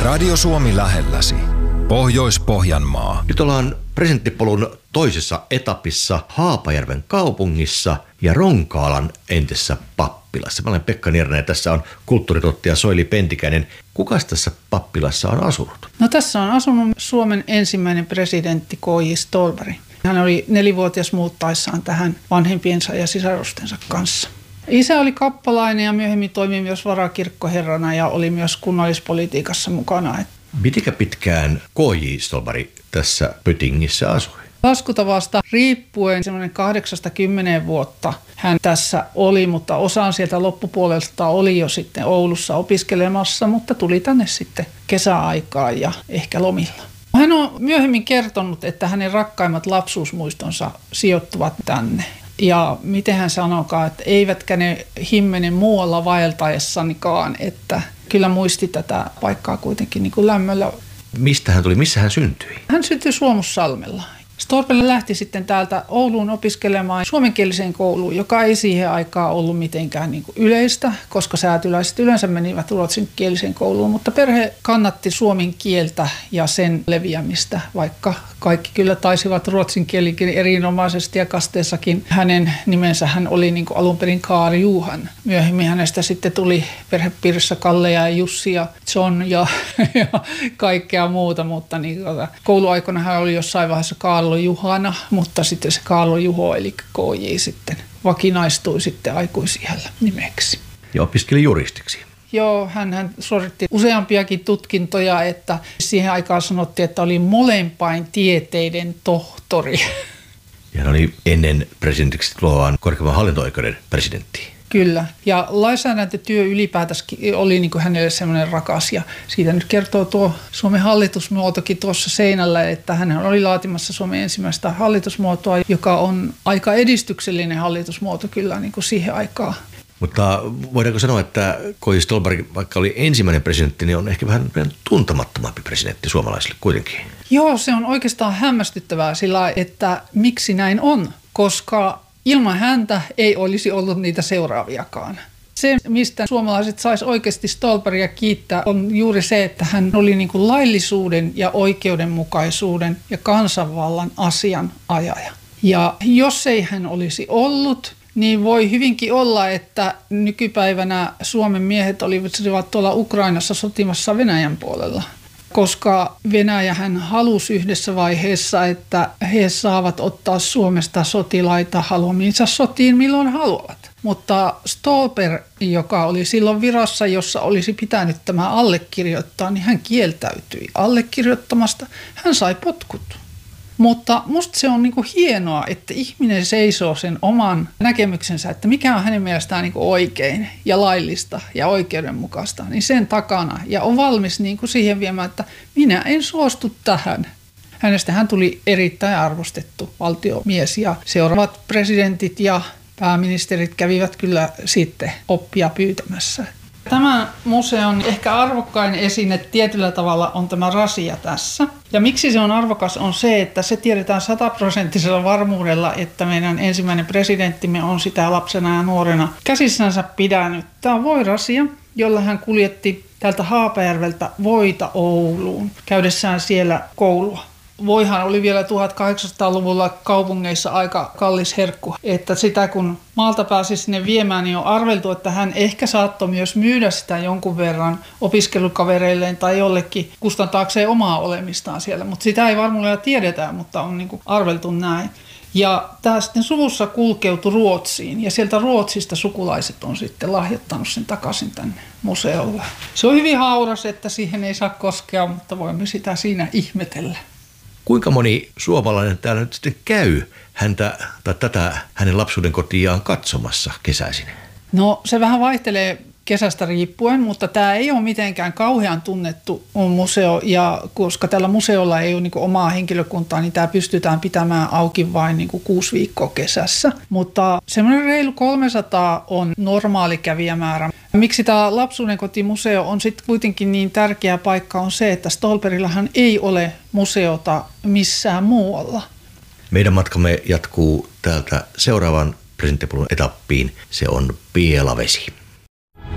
Radio Suomi lähelläsi. Pohjois-Pohjanmaa. Nyt ollaan presidenttipolun toisessa etapissa Haapajärven kaupungissa ja Ronkaalan entisessä pappilassa. Mä olen Pekka Niernen ja tässä on kulttuurituottaja Soili Pentikäinen. Kukas tässä pappilassa on asunut? No tässä on asunut Suomen ensimmäinen presidentti K.J. Ståhlberg. Hän oli 4-vuotias muuttaessaan tähän vanhempiensa ja sisarustensa kanssa. Isä oli kappalainen ja myöhemmin toimi myös varakirkkoherrana ja oli myös kunnallispolitiikassa mukana. Mitenkä pitkään K.J. Ståhlberg tässä Pötingissä asui? Laskutavasta riippuen semmoinen 8-10 vuotta hän tässä oli, mutta osa sieltä loppupuolelta oli jo sitten Oulussa opiskelemassa, mutta tuli tänne sitten kesäaikaan ja ehkä lomilla. Hän on myöhemmin kertonut, että hänen rakkaimmat lapsuusmuistonsa sijoittuvat tänne. Ja miten hän sanokaa, että eivätkä ne himmene muualla vaeltaessanikaan, että kyllä muisti tätä paikkaa kuitenkin niin kuin lämmöllä. Mistä hän tuli? Missä hän syntyi? Hän syntyi Suomussalmella. Ståhlberg lähti sitten täältä Ouluun opiskelemaan suomenkieliseen kouluun, joka ei siihen aikaan ollut mitenkään niin kuin yleistä, koska säätyläiset yleensä menivät ruotsinkieliseen kouluun, mutta perhe kannatti suomen kieltä ja sen leviämistä, vaikka kaikki kyllä taisivat ruotsin kielikin erinomaisesti ja kasteessakin. Hänen nimensä hän oli niin kuin alun perin Kaari Juhan. Myöhemmin hänestä sitten tuli perhepiirissä Kalle ja Jussi ja John ja kaikkea muuta, mutta niin, kouluaikana hän oli jossain vaiheessa Kaarlo Juhana, mutta sitten se Kaarlo Juho eli KJ sitten vakinaistui sitten aikuisiällä nimeksi. Ja opiskeli juristiksi. Joo, hän suoritti useampiakin tutkintoja, että siihen aikaan sanottiin, että oli molempain tieteiden tohtori. Ja hän oli ennen presidentiksi tuloaan korkeimman hallinto-oikeuden presidentti. Kyllä, ja lainsäädäntötyö ylipäätänsä oli niin kuin hänelle semmoinen rakas, ja siitä nyt kertoo tuo Suomen hallitusmuotokin tuossa seinällä, että hän oli laatimassa Suomen ensimmäistä hallitusmuotoa, joka on aika edistyksellinen hallitusmuoto kyllä niin kuin siihen aikaan. Mutta voidaanko sanoa, että K.J. Ståhlberg, vaikka oli ensimmäinen presidentti, niin on ehkä vähän tuntemattomampi presidentti suomalaisille kuitenkin? Joo, se on oikeastaan hämmästyttävää sillä, että miksi näin on, koska ilman häntä ei olisi ollut niitä seuraaviakaan. Se, mistä suomalaiset sais oikeasti Ståhlbergia kiittää, on juuri se, että hän oli niin kuin laillisuuden ja oikeudenmukaisuuden ja kansanvallan asianajaja. Ja jos ei hän olisi ollut, niin voi hyvinkin olla, että nykypäivänä Suomen miehet olivat tuolla Ukrainassa sotimassa Venäjän puolella. Koska Venäjähän halusi yhdessä vaiheessa, että he saavat ottaa Suomesta sotilaita haluamiinsa sotiin milloin haluavat. Mutta Ståhlberg, joka oli silloin virassa, jossa olisi pitänyt tämä allekirjoittaa, niin hän kieltäytyi allekirjoittamasta. Hän sai potkut. Mutta musta se on niinku hienoa, että ihminen seisoo sen oman näkemyksensä, että mikä on hänen mielestään niinku oikein ja laillista ja oikeudenmukaista, niin sen takana. Ja on valmis niinku siihen viemään, että minä en suostu tähän. Hänestä hän tuli erittäin arvostettu valtiomies ja seuraavat presidentit ja pääministerit kävivät kyllä sitten oppia pyytämässä. Tämän museon ehkä arvokkain esine tietyllä tavalla on tämä rasia tässä. Ja miksi se on arvokas on se, että se tiedetään 100% varmuudella, että meidän ensimmäinen presidenttimme on sitä lapsena ja nuorena käsissänsä pidänyt. Tämä on voirasia, jolla hän kuljetti täältä Haapajärveltä voita Ouluun käydessään siellä koulua. Voihan oli vielä 1800-luvulla kaupungeissa aika kallis herkku, että sitä kun maalta pääsi sinne viemään, niin on arveltu, että hän ehkä saattoi myös myydä sitä jonkun verran opiskelukavereilleen tai jollekin kustantaakseen omaa olemistaan siellä, mutta sitä ei varmuudella tiedetä, mutta on niin kuin arveltu näin. Ja tämä sitten suvussa kulkeutui Ruotsiin ja sieltä Ruotsista sukulaiset on sitten lahjoittanut sen takaisin tänne museolle. Se on hyvin hauras, että siihen ei saa koskea, mutta voimme sitä siinä ihmetellä. Kuinka moni suomalainen täällä nyt sitten käy häntä tai tätä hänen lapsuuden kotiaan katsomassa kesäisin? No se vähän vaihtelee kesästä riippuen, mutta tämä ei ole mitenkään kauhean tunnettu museo, ja koska tällä museolla ei ole niin kuin omaa henkilökuntaa, niin tämä pystytään pitämään auki vain niin kuin 6 viikkoa kesässä. Mutta semmoinen reilu 300 on normaali kävijämäärä. Miksi tämä lapsuuden kotimuseo on sitten kuitenkin niin tärkeä paikka on se, että Ståhlbergillahan ei ole museota missään muualla. Meidän matkamme jatkuu täältä seuraavan presidenttipolun etappiin. Se on Pielavesi.